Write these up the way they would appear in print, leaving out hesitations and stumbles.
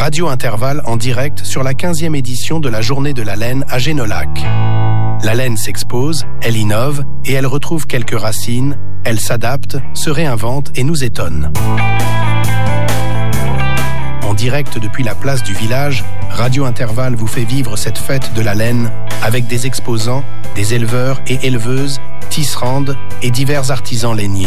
Radio Intervalle en direct sur la 15e édition de la Journée de la laine à Génolac. La laine s'expose, elle innove et elle retrouve quelques racines, elle s'adapte, se réinvente et nous étonne. En direct depuis la place du village, Radio Intervalle vous fait vivre cette fête de la laine avec des exposants, des éleveurs et éleveuses, tisserandes et divers artisans lainiers.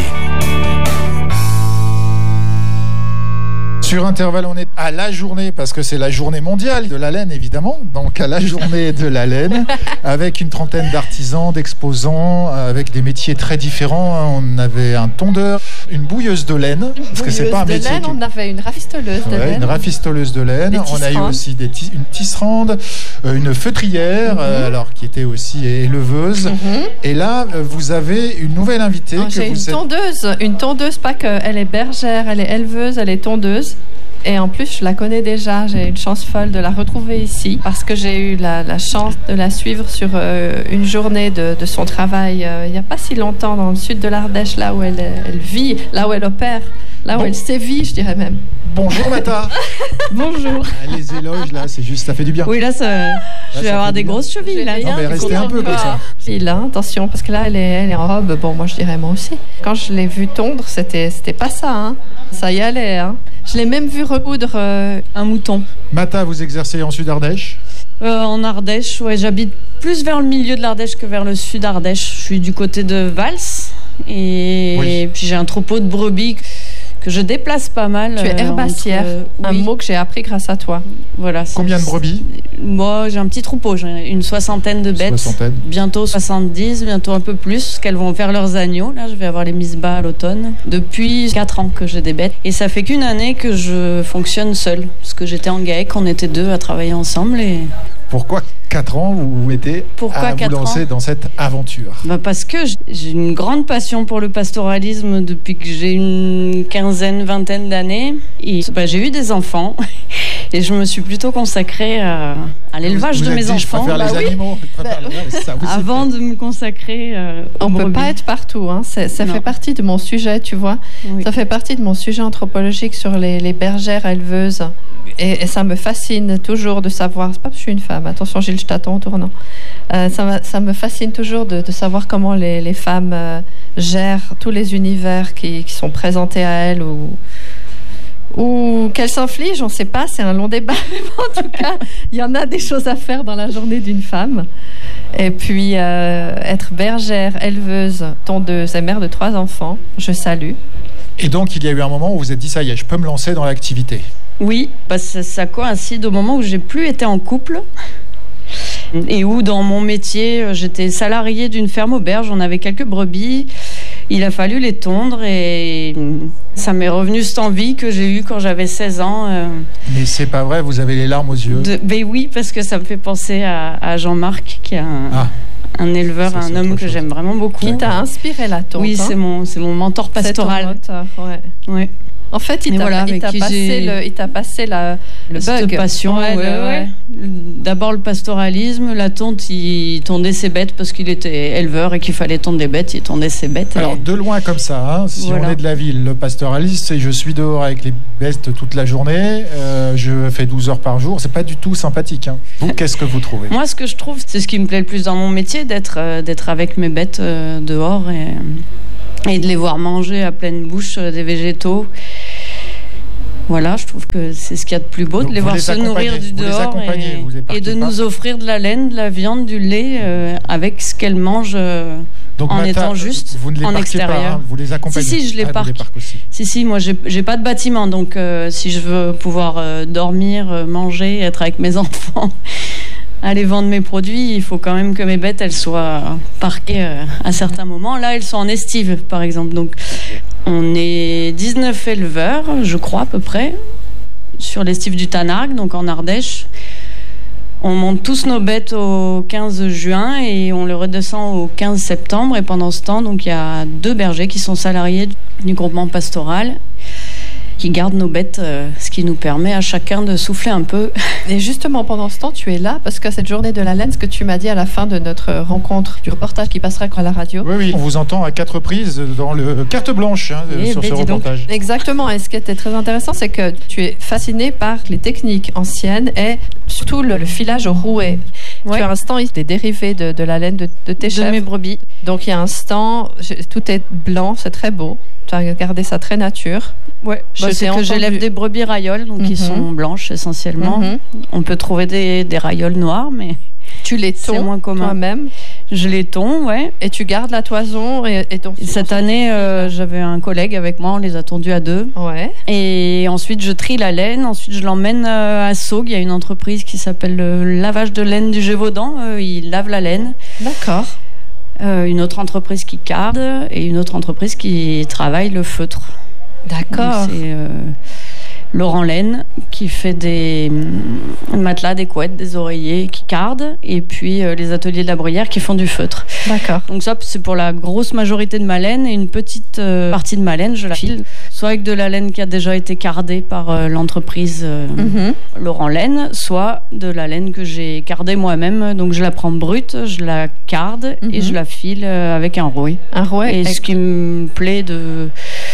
Sur Intervalle, on est à la journée, parce que c'est la journée mondiale de la laine, évidemment. Donc à la journée de la laine, avec une trentaine d'artisans, d'exposants, avec des métiers très différents. On avait un tondeur, une bouilleuse de laine, parce que c'est pas un métier. Laine, on avait une rafistoleuse de laine. Une rafistoleuse de laine. On a eu aussi une tisserande, une feutrière, alors qui était aussi éleveuse. Et là, vous avez une nouvelle invitée. J'ai une tondeuse, pas qu'elle est bergère, elle est éleveuse, elle est tondeuse. Et en plus, je la connais déjà. J'ai une chance folle de la retrouver ici parce que j'ai eu la chance de la suivre sur une journée de son travail il n'y a pas si longtemps dans le sud de l'Ardèche, là où elle vit, là où elle opère, là où elle sévit, je dirais même. Bonjour Mata. Bonjour. Les éloges là, c'est juste, ça fait du bien. Oui là, je vais avoir des grosses chevilles là. Non mais restez un peu comme ça. Et là, attention, parce que là, elle est en robe. Bon, moi je dirais moi aussi. Quand je l'ai vue tondre, c'était pas ça, hein. Ça y allait, hein. Je l'ai même vu recoudre un mouton. Mata, vous exercez en Sud-Ardèche ? En Ardèche, ouais, j'habite plus vers le milieu de l'Ardèche que vers le sud Ardèche. Je suis du côté de Vals et puis j'ai un troupeau de brebis que je déplace pas mal. Tu es herbassière, un mot que j'ai appris grâce à toi. Voilà. Combien de brebis ? Moi, j'ai un petit troupeau, j'ai une soixantaine de bêtes. Bientôt 70, bientôt un peu plus, qu'elles vont faire leurs agneaux. Là, je vais avoir les misbahs à l'automne. Depuis 4 ans que j'ai des bêtes. Et ça fait qu'une année que je fonctionne seule. Parce que j'étais en GAEC, on était 2 à travailler ensemble. Et... Pourquoi 4 ans vous mettez à vous lancer dans cette aventure ? Parce que j'ai une grande passion pour le pastoralisme depuis que j'ai une quinzaine, vingtaine d'années. Et j'ai eu des enfants et je me suis plutôt consacrée à l'élevage de mes enfants. Je préfère les animaux. Avant de me consacrer on ne peut pas être partout. Hein. Ça fait partie de mon sujet, tu vois. Oui. Ça fait partie de mon sujet anthropologique sur les bergères éleveuses. Et ça me fascine toujours de savoir, c'est pas parce que je suis une femme, attention Gilles, je t'attends en tournant, ça me fascine toujours de savoir comment les femmes gèrent tous les univers qui sont présentés à elles ou qu'elles s'infligent, on ne sait pas, c'est un long débat, mais en tout cas, il y en a des choses à faire dans la journée d'une femme. Et puis, être bergère, éleveuse, tondeuse et mère de 3 enfants, je salue. Et donc, il y a eu un moment où vous vous êtes dit, ça y est, je peux me lancer dans l'activité. Oui, parce que ça coïncide au moment où j'ai plus été en couple et où dans mon métier, j'étais salariée d'une ferme auberge, on avait quelques brebis, il a fallu les tondre et ça m'est revenu cette envie que j'ai eue quand j'avais 16 ans. Mais c'est pas vrai, vous avez les larmes aux yeux. Mais oui, parce que ça me fait penser à Jean-Marc qui est un éleveur, un homme que j'aime vraiment beaucoup. Qui t'a inspiré la tonte. Oui, c'est mon mentor pastoral. C'est ton mentor, ouais. En fait, il t'a passé le cette bug. Passion, ouais. D'abord le pastoralisme, la tonte, il tondait ses bêtes parce qu'il était éleveur et qu'il fallait tondre des bêtes, il tondait ses bêtes. Alors de loin comme ça, si on est de la ville, le pastoralisme, c'est je suis dehors avec les bêtes toute la journée, je fais 12 heures par jour, c'est pas du tout sympathique. Hein. Vous, qu'est-ce que vous trouvez ? Moi, ce que je trouve, c'est ce qui me plaît le plus dans mon métier, d'être avec mes bêtes dehors et de les voir manger à pleine bouche des végétaux. Voilà, je trouve que c'est ce qu'il y a de plus beau, de les voir se nourrir du dehors et de nous offrir de la laine, de la viande, du lait avec ce qu'elles mangent en étant juste en extérieur. Vous les accompagnez ? Si, je les parque. Si, moi j'ai pas de bâtiment, donc si je veux pouvoir dormir, manger, être avec mes enfants, aller vendre mes produits, il faut quand même que mes bêtes elles soient parquées à certains moments. Là, elles sont en estive, par exemple, donc on est 19 éleveurs, je crois, à peu près, sur l'estive du Tanargue, donc en Ardèche. On monte tous nos bêtes au 15 juin et on les redescend au 15 septembre. Et pendant ce temps, donc, il y a 2 bergers qui sont salariés du groupement pastoral. qui garde nos bêtes, ce qui nous permet à chacun de souffler un peu. Et justement, pendant ce temps, tu es là parce que cette journée de la laine, ce que tu m'as dit à la fin de notre rencontre, du reportage qui passera à la radio. Oui, on vous entend à 4 reprises dans le carte blanche sur ce reportage. Exactement, et ce qui était très intéressant, c'est que tu es fasciné par les techniques anciennes et surtout le filage au rouet. Ouais. Tu as un stand des dérivés de la laine de tes chèvres. De mes brebis. Donc il y a un stand, tout est blanc, c'est très beau. Tu as gardé ça très nature. Ouais, j'élève des brebis rayoles, donc qui sont blanches essentiellement. On peut trouver des rayoles noires, mais tu les tons moins commun. Toi-même. Je les tonds, ouais. Et tu gardes la toison et donc. Cette année, j'avais un collègue avec moi, on les a tondus à 2. Ouais. Et ensuite, je trie la laine. Ensuite, je l'emmène à Saugues. Il y a une entreprise qui s'appelle le lavage de laine du Gévaudan. Ils lavent la laine. D'accord. Une autre entreprise qui carde et une autre entreprise qui travaille le feutre. D'accord. Donc, c'est Laurent Laine qui fait des matelas, des couettes, des oreillers, qui cardent, et puis les ateliers de la Bruyère qui font du feutre. D'accord. Donc ça, c'est pour la grosse majorité de ma laine, et une petite partie de ma laine, je la file, soit avec de la laine qui a déjà été cardée par l'entreprise Laurent Laine, soit de la laine que j'ai cardée moi-même. Donc je la prends brute, je la carde et je la file avec un rouet. Un rouet. Et ce qui me plaît de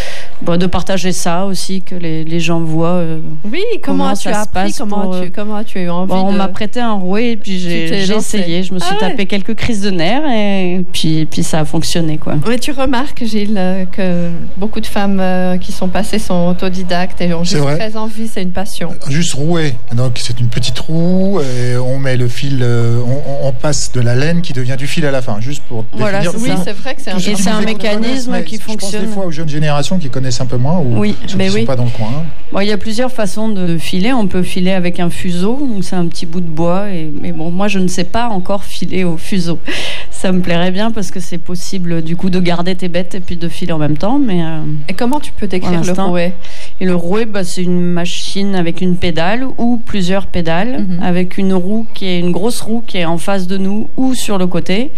partager ça aussi, que les gens voient oui, comment as-tu appris, comment as-tu eu envie on m'a prêté un rouet et puis j'ai essayé, je me suis tapé quelques crises de nerfs et puis ça a fonctionné, quoi. Mais tu remarques, Gilles, que beaucoup de femmes qui sont passées sont autodidactes et ont juste très envie, c'est une passion. Juste rouet, donc c'est une petite roue et on met le fil, on passe de la laine qui devient du fil à la fin, juste pour définir. Oui, c'est vrai que c'est un mécanisme qui fonctionne. Je pense des fois aux jeunes générations qui connaissent un peu moins ou ceux qui ne sont pas dans le coin. Bon, il y a plusieurs façons de filer. On peut filer avec un fuseau, donc c'est un petit bout de bois. Mais bon, moi, je ne sais pas encore filer au fuseau. Ça me plairait bien parce que c'est possible du coup de garder tes bêtes et puis de filer en même temps. Mais et comment tu peux décrire le rouet ? Et le rouet, c'est une machine avec une pédale ou plusieurs pédales, avec une grosse roue qui est en face de nous ou sur le côté.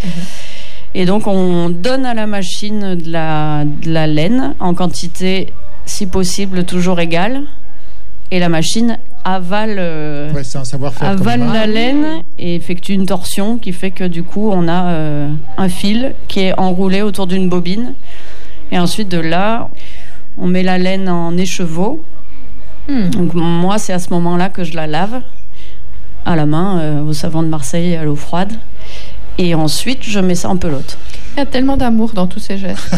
Et donc, on donne à la machine de la laine en quantité, si possible, toujours égale. Et la machine avale, c'est un savoir-faire la laine et effectue une torsion qui fait que, du coup, on a un fil qui est enroulé autour d'une bobine. Et ensuite, de là, on met la laine en écheveau. Donc, moi, c'est à ce moment-là que je la lave à la main, au savon de Marseille, à l'eau froide. Et ensuite, je mets ça en pelote. Il y a tellement d'amour dans tous ces gestes.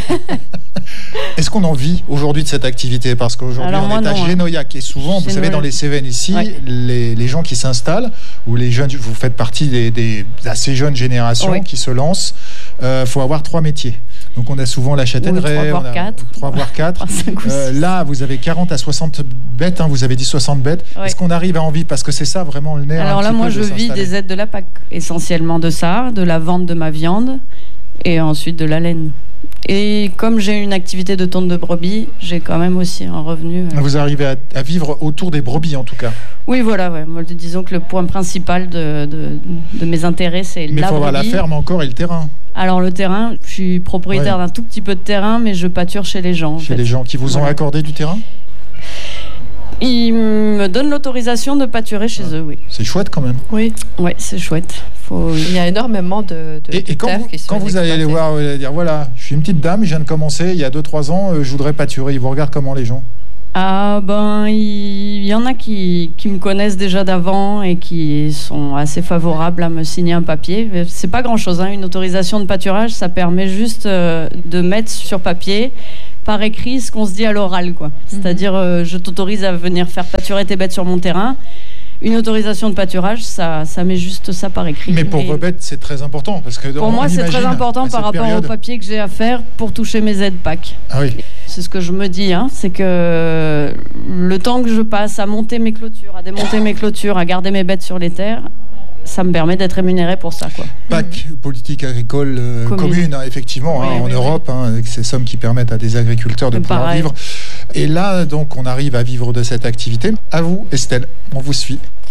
Est-ce qu'on en vit aujourd'hui de cette activité ? Parce qu'aujourd'hui, on est à Génoyac. Et souvent, vous savez, dans les Cévennes ici, les gens qui s'installent, ou les jeunes, vous faites partie des assez jeunes générations qui se lancent, faut avoir 3 métiers. Donc on a souvent la châtaigneraie, 3 voire 4. Là, vous avez 40 à 60 bêtes, vous avez dit 60 bêtes. Est-ce qu'on arrive à en vivre ? Parce que c'est ça vraiment le nerf. Alors là, moi, je vis des aides de la PAC, essentiellement de ça, de la vente de ma viande et ensuite de la laine. Et comme j'ai une activité de tonte de brebis, j'ai quand même aussi un revenu. Vous arrivez à vivre autour des brebis, en tout cas. Oui, voilà. Moi, disons que le point principal de mes intérêts, c'est la brebis. Mais il faut avoir la ferme encore et le terrain. Alors le terrain, je suis propriétaire d'un tout petit peu de terrain, mais je pâture chez les gens. Chez les gens qui vous ont accordé du terrain ? Ils me donnent l'autorisation de pâturer chez eux, oui. C'est chouette quand même. Oui, c'est chouette. Il y a énormément de terres qui sont quand vous allez les voir, vous allez dire, voilà, je suis une petite dame, je viens de commencer, il y a 2-3 ans, je voudrais pâturer. Ils vous regardent comment, les gens ? Ah il y en a qui me connaissent déjà d'avant et qui sont assez favorables à me signer un papier. C'est pas grand-chose, une autorisation de pâturage, ça permet juste de mettre sur papier, par écrit, ce qu'on se dit à l'oral, quoi. C'est-à-dire, je t'autorise à venir faire pâturer tes bêtes sur mon terrain. Une autorisation de pâturage, ça met juste ça par écrit. Mais pour vos bêtes, c'est très important parce que pour moi, c'est très important par rapport au papier que j'ai à faire pour toucher mes aides PAC. Ah oui. C'est ce que je me dis, c'est que le temps que je passe à monter mes clôtures, à démonter mes clôtures, à garder mes bêtes sur les terres, ça me permet d'être rémunéré pour ça, quoi. PAC, politique agricole commune, effectivement, en Europe, avec ces sommes qui permettent à des agriculteurs de pouvoir vivre. Et là, donc, on arrive à vivre de cette activité. À vous, Estelle, on vous suit.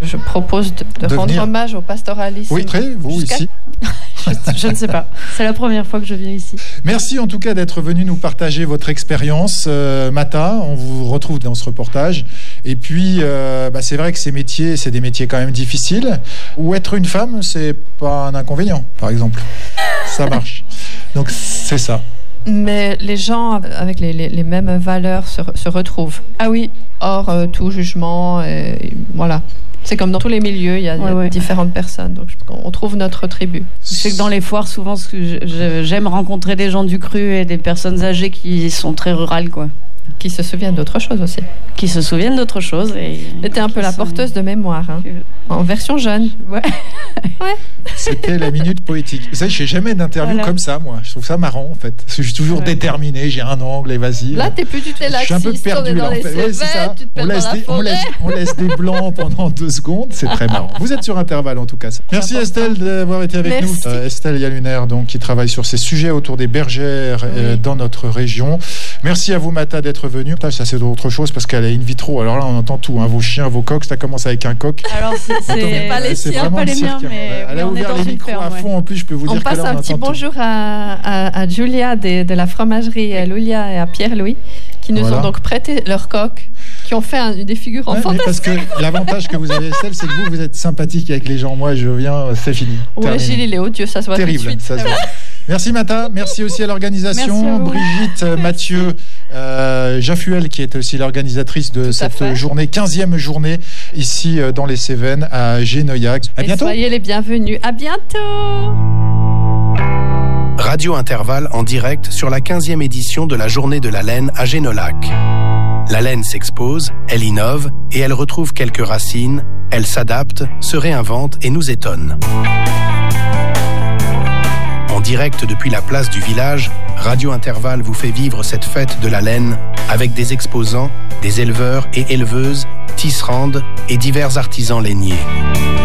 Je propose de rendre hommage au pastoralisme. Oui, vous ici. Je ne sais pas. C'est la première fois que je viens ici. Merci en tout cas d'être venu nous partager votre expérience. Mata, on vous retrouve dans ce reportage. Et puis, c'est vrai que ces métiers, c'est des métiers quand même difficiles. Ou être une femme, c'est pas un inconvénient, par exemple. Ça marche. Donc, c'est ça. Mais les gens avec les mêmes valeurs se retrouvent. Ah oui. Hors tout jugement, voilà. C'est comme dans tous les milieux, il y a différentes personnes. Donc, on trouve notre tribu. C'est que dans les foires, souvent, j'aime rencontrer des gens du cru et des personnes âgées qui sont très rurales, quoi. Qui se souviennent d'autre chose aussi. Qui se souviennent d'autre chose. Et t'es un peu la porteuse de mémoire, hein. En version jeune. Ouais. C'était la minute poétique. Vous savez, je fais jamais d'interview comme ça, moi. Je trouve ça marrant, en fait. Parce que je suis toujours déterminé, j'ai un angle et vas-y. Là, t'es plus du tout laxiste. Je suis un peu perdu, là, en fait. Ouais, c'est ça. On laisse des blancs pendant 2 secondes. C'est très marrant. Vous êtes sur Intervalle, en tout cas. Merci Estelle d'avoir été avec nous. Estelle Yaluner, donc, qui travaille sur ces sujets autour des bergères dans notre région. Merci à vous, Mata, d'être venue. Ça, c'est autre chose parce qu'elle est in vitro. Alors là, on entend tout. Hein. Vos chiens, vos coqs, ça commence avec un coq. Alors, c'est pas les siens, pas les miens, mais elle a ouvert les micros à fond. En plus, je peux vous dire que là, on passe un petit bonjour à Julia de la fromagerie Lulia et à Pierre-Louis qui nous ont donc prêté leurs coqs, qui ont fait des figures en fantastique. Parce que l'avantage que vous avez, Estelle, c'est que vous êtes sympathique avec les gens. Moi, je viens, c'est fini. Ouais, Gilles, il est odieux, ça se voit terrible, tout de suite. Ça se voit. Merci Mata, merci aussi à l'organisation, Brigitte, Mathieu, Jaffuel qui est aussi l'organisatrice de cette journée, 15e journée ici dans les Cévennes à Génoyac. À bientôt. Soyez les bienvenus, à bientôt. Radio Intervalle en direct sur la 15e édition de la Journée de la laine à Génolac. La laine s'expose, elle innove et elle retrouve quelques racines, elle s'adapte, se réinvente et nous étonne. En direct depuis la place du village, Radio Intervalle vous fait vivre cette fête de la laine avec des exposants, des éleveurs et éleveuses, tisserandes et divers artisans lainiers.